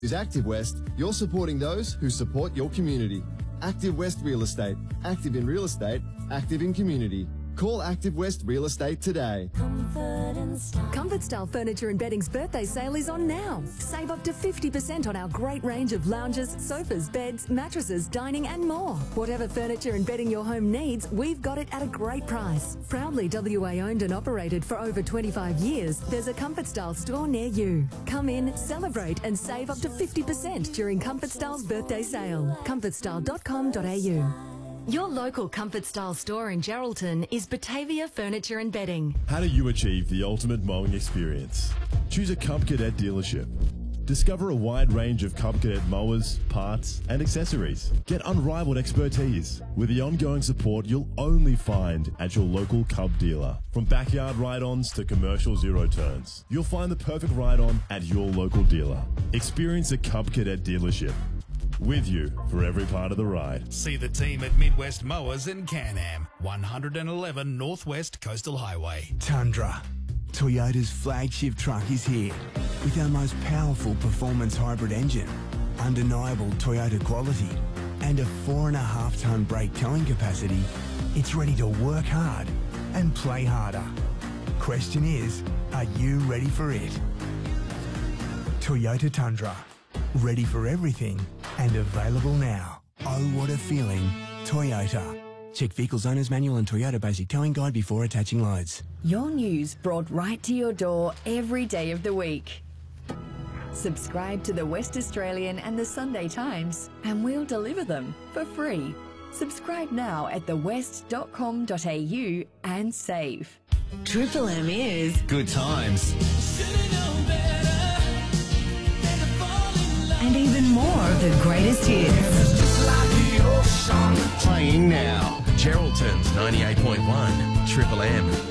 Is Active West, you're supporting those who support your community. Active West Real Estate. Active in real estate, active in community. Call Active West Real Estate today. Comfort Style Furniture and Bedding's birthday sale is on now. Save up to 50% on our great range of lounges, sofas, beds, mattresses, dining and more. Whatever furniture and bedding your home needs, we've got it at a great price. Proudly WA owned and operated for over 25 years, there's a Comfort Style store near you. Come in, celebrate and save up to 50% during Comfort Style's birthday sale. comfortstyle.com.au. Your local Comfort Style store in Geraldton is Batavia Furniture and Bedding. How do you achieve the ultimate mowing experience? Choose a Cub Cadet dealership. Discover a wide range of Cub Cadet mowers, parts and accessories. Get unrivaled expertise with the ongoing support you'll only find at your local Cub dealer. From backyard ride-ons to commercial zero turns, you'll find the perfect ride-on at your local dealer. Experience a Cub Cadet dealership. With you for every part of the ride. See the team at Midwest Mowers in Can-Am, 111 Northwest Coastal Highway. Tundra, Toyota's flagship truck, is here with our most powerful performance hybrid engine, undeniable Toyota quality, and a 4.5-ton brake towing capacity. It's ready to work hard and play harder. Question is, are you ready for it? Toyota Tundra, ready for everything and available now. Oh, what a feeling. Toyota. Check Vehicles Owner's Manual and Toyota Basic Towing Guide before attaching loads. Your news brought right to your door every day of the week. Subscribe to the West Australian and the Sunday Times and we'll deliver them for free. Subscribe now at thewest.com.au and save. Triple M is good times. And even more of the greatest hits. Playing now. Geraldton's 98.1 Triple M.